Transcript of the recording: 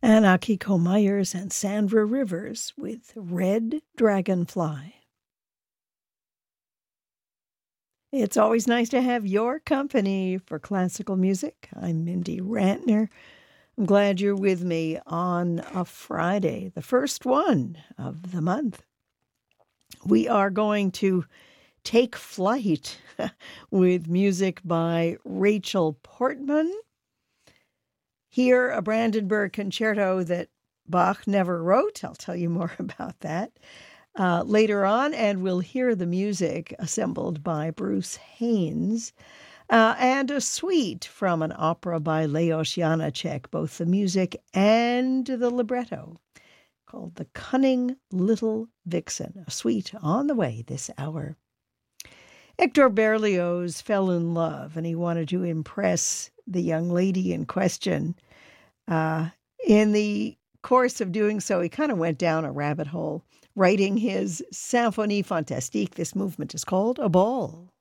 and Akiko Myers and Sandra Rivers with Red Dragonfly. It's always nice to have your company for classical music. I'm Mindy Rantner. I'm glad you're with me on a Friday, the first one of the month. We are going to take flight with music by Rachel Portman. Hear a Brandenburg concerto that Bach never wrote. I'll tell you more about that later on, and we'll hear the music assembled by Bruce Haynes and a suite from an opera by Leos Janáček, both the music and the libretto, called The Cunning Little Vixen, a suite on the way this hour. Hector Berlioz fell in love, and he wanted to impress the young lady in question. In the course of doing so, he kind of went down a rabbit hole, writing his Symphonie Fantastique. This movement is called A Ball.